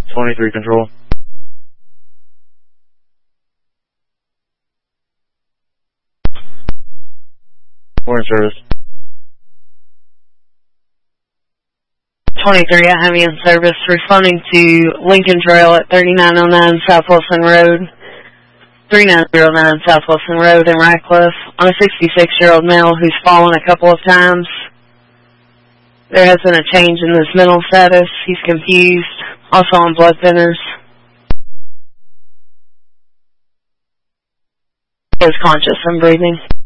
23 control. We're in service. 23, I have you in service. Responding to Lincoln Trail at 3909 South Wilson Road. 3909 South Wilson Road in Radcliffe on a 66-year-old male who's fallen a couple of times. There has been a change in his mental status. He's confused. Also on blood thinners. He is conscious and breathing.